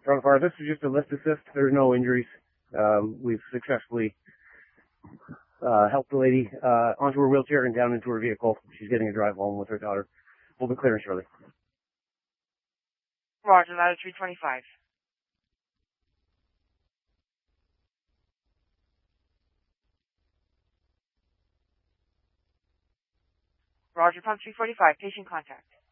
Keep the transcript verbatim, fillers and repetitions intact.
Front fire, this is just a lift assist. There's no injuries. Um, we've successfully uh, helped the lady uh, onto her wheelchair and down into her vehicle. She's getting a drive home with her daughter. We'll be clearing shortly. Roger, ladder three twenty-five. Roger, pump three forty-five, patient contact.